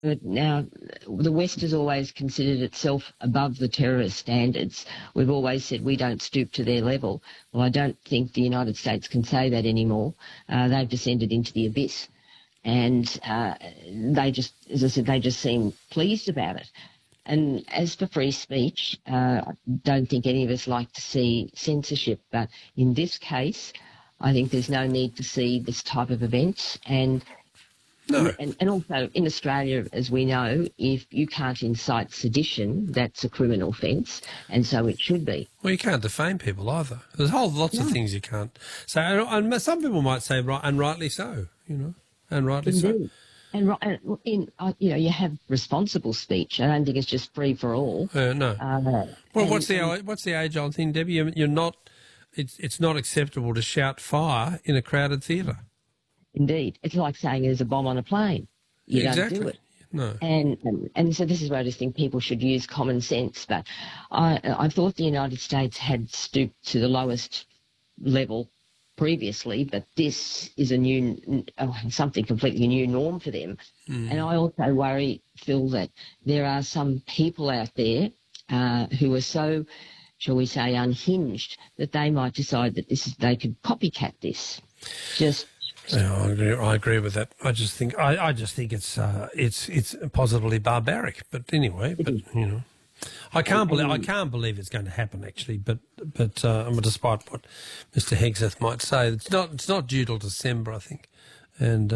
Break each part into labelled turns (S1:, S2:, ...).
S1: But now, the West has always considered itself above the terrorist standards. We've always said we don't stoop to their level. Well, I don't think the United States can say that anymore. They've descended into the abyss. And they just, as I said, they just seem pleased about it. And as for free speech, I don't think any of us like to see censorship. But in this case, I think there's no need to see this type of event. And
S2: No.
S1: And also in Australia, as we know, if you can't incite sedition, that's a criminal offence, and so it should be.
S2: Well, you can't defame people either. There's lots of things you can't say. And some people might say, right, and rightly so, and rightly so.
S1: And you have responsible speech. I don't think it's just free for all.
S2: No. Well, what's the age-old thing, Debbie? You're not. It's not acceptable to shout fire in a crowded theatre.
S1: Indeed. It's like saying there's a bomb on a plane. You don't do it.
S2: No.
S1: And so this is where I just think people should use common sense. But I thought the United States had stooped to the lowest level previously, but this is something completely new norm for them. And I also worry, Phil, that there are some people out there who are so, shall we say, unhinged that they might decide that they could copycat this.
S2: Yeah, I agree with that. I just think it's positively barbaric. But anyway, I can't believe it's going to happen actually. But despite what Mr. Hegseth might say, it's not due till December, I think, and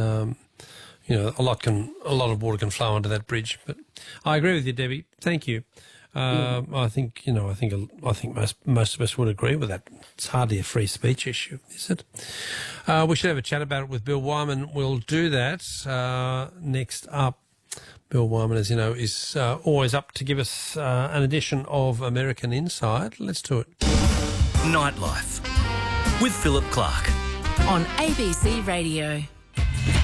S2: a lot of water can flow under that bridge. But I agree with you, Debbie. Thank you. I think most of us would agree with that. It's hardly a free speech issue, is it? We should have a chat about it with Bill Wyman. We'll do that next up. Bill Wyman, as you know, is always up to give us an edition of American Inside. Let's do it.
S3: Nightlife with Philip Clark
S4: on ABC Radio.